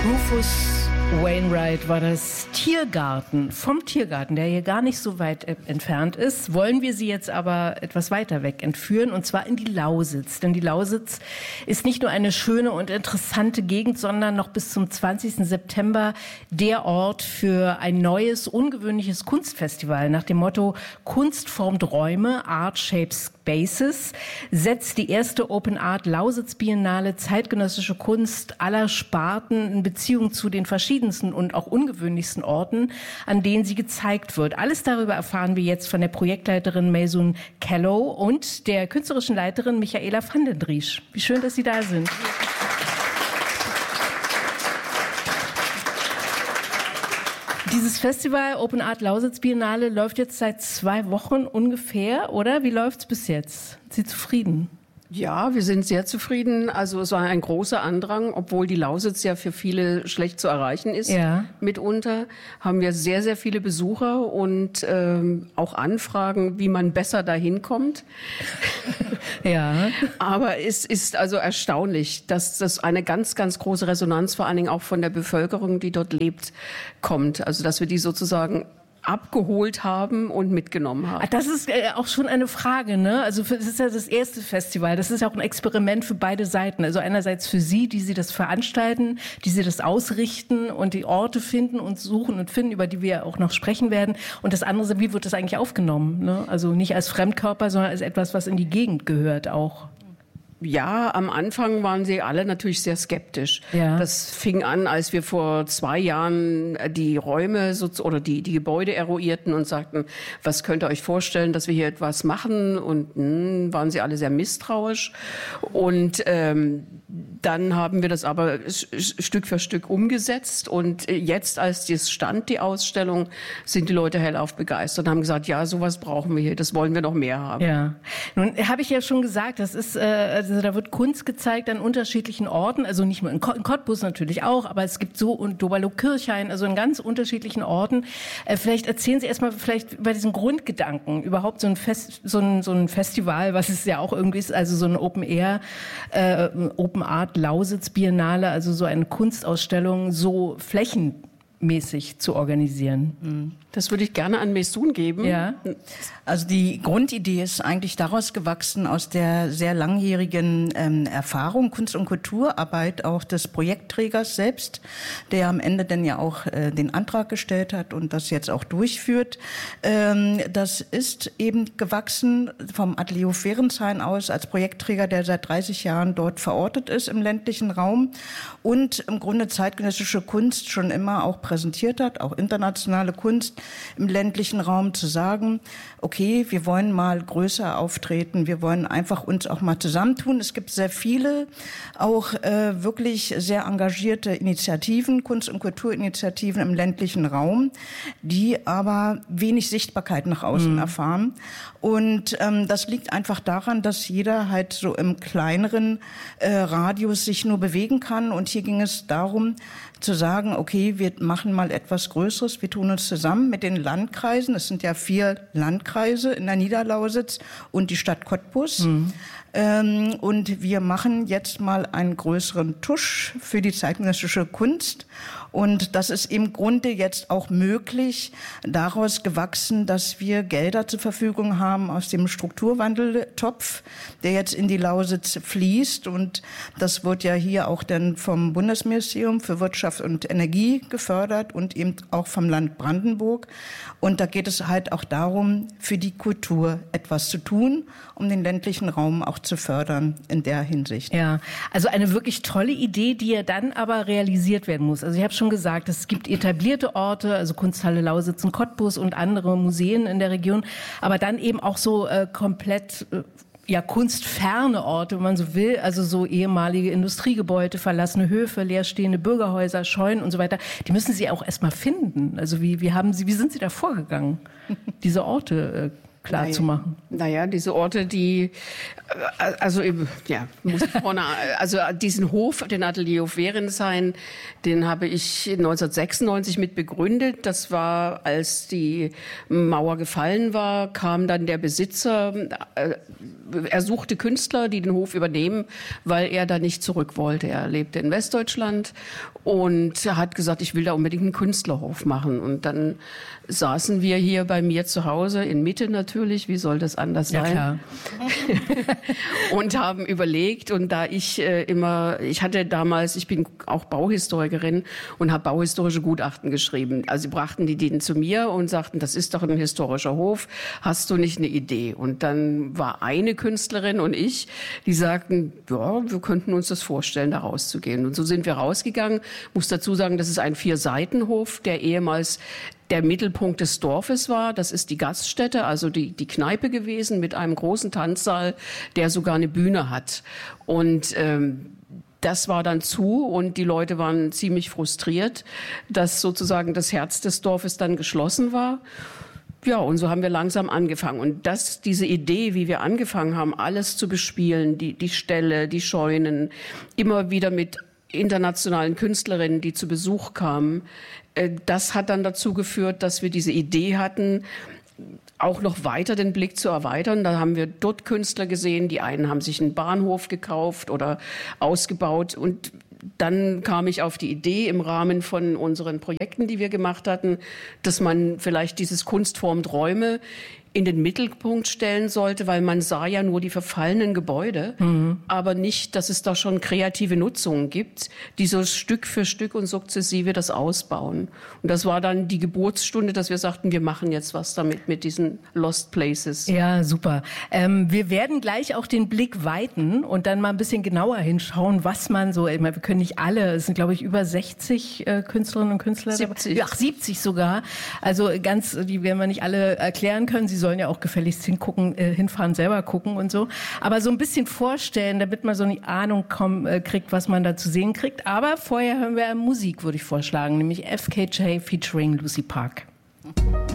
Rufus Wainwright war das Tiergarten. Vom Tiergarten, der hier gar nicht so weit entfernt ist, wollen wir Sie jetzt aber etwas weiter weg entführen, und zwar in die Lausitz. Denn die Lausitz ist nicht nur eine schöne und interessante Gegend, sondern noch bis zum 20. September der Ort für ein neues, ungewöhnliches Kunstfestival. Nach dem Motto Kunst formt Räume, Art shapes Spaces, setzt die erste Open Art Lausitz Biennale zeitgenössische Kunst aller Sparten in Beziehung zu den verschiedensten und auch ungewöhnlichsten Orten, an denen sie gezeigt wird. Alles darüber erfahren wir jetzt von der Projektleiterin Maysoon Callow und der künstlerischen Leiterin Michaela van den Driesch. Wie schön, dass Sie da sind. Dieses Festival Open Art Lausitz Biennale läuft jetzt seit 2 Wochen ungefähr, oder? Wie läuft's bis jetzt? Sind Sie zufrieden? Ja, wir sind sehr zufrieden. Also es war ein großer Andrang, obwohl die Lausitz ja für viele schlecht zu erreichen ist. Ja. Mitunter haben wir sehr, sehr viele Besucher und auch Anfragen, wie man besser dahin kommt. Ja. Aber es ist also erstaunlich, dass das eine ganz, ganz große Resonanz, vor allen Dingen auch von der Bevölkerung, die dort lebt, kommt. Also dass wir die sozusagen abgeholt haben und mitgenommen haben. Das ist auch schon eine Frage, ne? Also es ist ja das erste Festival. Das ist ja auch ein Experiment für beide Seiten. Also einerseits für Sie, die das veranstalten, die das ausrichten und die Orte finden und suchen und finden, über die wir auch noch sprechen werden. Und das andere, wie wird das eigentlich aufgenommen? Ne? Also nicht als Fremdkörper, sondern als etwas, was in die Gegend gehört auch. Ja, am Anfang waren sie alle natürlich sehr skeptisch. Ja. Das fing an, als wir vor 2 Jahren die Räume oder die Gebäude eruierten und sagten, was könnt ihr euch vorstellen, dass wir hier etwas machen? Und waren sie alle sehr misstrauisch. Und dann haben wir das aber Stück für Stück umgesetzt. Und jetzt, als das stand, die Ausstellung, sind die Leute hellauf begeistert und haben gesagt, ja, sowas brauchen wir hier, das wollen wir noch mehr haben. Ja, nun habe ich ja schon gesagt, das ist also da wird Kunst gezeigt an unterschiedlichen Orten, also nicht nur in Cottbus natürlich auch, aber es gibt so und Doberlo-Kirchhain, also in ganz unterschiedlichen Orten. Vielleicht erzählen Sie erstmal vielleicht über diesen Grundgedanken, überhaupt so ein Festival, was es ja auch irgendwie ist, also so ein Open Art Lausitz Biennale, also so eine Kunstausstellung so flächenmäßig zu organisieren. Das würde ich gerne an Maysoon geben. Ja. Also die Grundidee ist eigentlich daraus gewachsen, aus der sehr langjährigen Erfahrung, Kunst- und Kulturarbeit auch des Projektträgers selbst, der am Ende dann ja auch den Antrag gestellt hat und das jetzt auch durchführt. Das ist eben gewachsen vom Atelier Ferenshain aus als Projektträger, der seit 30 Jahren dort verortet ist im ländlichen Raum und im Grunde zeitgenössische Kunst schon immer auch präsentiert hat, auch internationale Kunst im ländlichen Raum, zu sagen, okay, wir wollen mal größer auftreten, wir wollen einfach uns auch mal zusammentun. Es gibt sehr viele, auch wirklich sehr engagierte Initiativen, Kunst- und Kulturinitiativen im ländlichen Raum, die aber wenig Sichtbarkeit nach außen erfahren. Und das liegt einfach daran, dass jeder halt so im kleineren Radius sich nur bewegen kann. Und hier ging es darum, zu sagen, okay, wir machen mal etwas Größeres, wir tun uns zusammen mit den Landkreisen, es sind ja 4 Landkreise in der Niederlausitz und die Stadt Cottbus. Und wir machen jetzt mal einen größeren Tusch für die zeitgenössische Kunst. Und das ist im Grunde jetzt auch möglich, daraus gewachsen, dass wir Gelder zur Verfügung haben aus dem Strukturwandeltopf, der jetzt in die Lausitz fließt. Und das wird ja hier auch dann vom Bundesministerium für Wirtschaft und Energie gefördert und eben auch vom Land Brandenburg. Und da geht es halt auch darum, für die Kultur etwas zu tun, um den ländlichen Raum auch zu fördern in der Hinsicht. Ja, also eine wirklich tolle Idee, die ja dann aber realisiert werden muss. Also ich habe schon gesagt, es gibt etablierte Orte, also Kunsthalle Lausitz und Cottbus und andere Museen in der Region, aber dann eben auch so komplett kunstferne Orte, wenn man so will, also so ehemalige Industriegebäude, verlassene Höfe, leerstehende Bürgerhäuser, Scheunen und so weiter. Die müssen Sie auch erstmal finden. Also wie sind Sie da vorgegangen, diese Orte klar zu machen? Naja, diese Orte, diesen Hof, den Atelierhof Werenshain, den habe ich 1996 mit begründet. Das war, als die Mauer gefallen war, kam dann der Besitzer, er suchte Künstler, die den Hof übernehmen, weil er da nicht zurück wollte. Er lebte in Westdeutschland und hat gesagt, ich will da unbedingt einen Künstlerhof machen. Und dann saßen wir hier bei mir zu Hause, in Mitte natürlich, wie soll das anders sein? Ja, klar. Und haben überlegt, und da ich ich bin auch Bauhistorikerin und habe bauhistorische Gutachten geschrieben. Also sie brachten die zu mir und sagten, das ist doch ein historischer Hof, hast du nicht eine Idee? Und dann war eine Künstlerin und ich, die sagten, ja, wir könnten uns das vorstellen, da rauszugehen. Und so sind wir rausgegangen. Muss dazu sagen, das ist ein 4-Seiten-Hof, der ehemals der Mittelpunkt des Dorfes war. Das ist die Gaststätte, also die Kneipe gewesen mit einem großen Tanzsaal, der sogar eine Bühne hat. Und das war dann zu und die Leute waren ziemlich frustriert, dass sozusagen das Herz des Dorfes dann geschlossen war. Ja, und so haben wir langsam angefangen. Und diese Idee, wie wir angefangen haben, alles zu bespielen, die Ställe, die Scheunen, immer wieder mit internationalen Künstlerinnen, die zu Besuch kamen, das hat dann dazu geführt, dass wir diese Idee hatten, auch noch weiter den Blick zu erweitern. Da haben wir dort Künstler gesehen. Die einen haben sich einen Bahnhof gekauft oder ausgebaut. Und dann kam ich auf die Idee im Rahmen von unseren Projekten, die wir gemacht hatten, dass man vielleicht dieses Kunstformt Räume in den Mittelpunkt stellen sollte, weil man sah ja nur die verfallenen Gebäude, aber nicht, dass es da schon kreative Nutzungen gibt, die so Stück für Stück und sukzessive das ausbauen. Und das war dann die Geburtsstunde, dass wir sagten, wir machen jetzt was damit mit diesen Lost Places. Ja, super. Wir werden gleich auch den Blick weiten und dann mal ein bisschen genauer hinschauen, was man so, wir können nicht alle, es sind glaube ich über 60 Künstlerinnen und Künstler. 70. Ach, 70 sogar. Also die werden wir nicht alle erklären können. Sie sollen ja auch gefälligst hinfahren, selber gucken und so. Aber so ein bisschen vorstellen, damit man so eine Ahnung kriegt, was man da zu sehen kriegt. Aber vorher hören wir Musik, würde ich vorschlagen, nämlich FKJ featuring Lucy Park.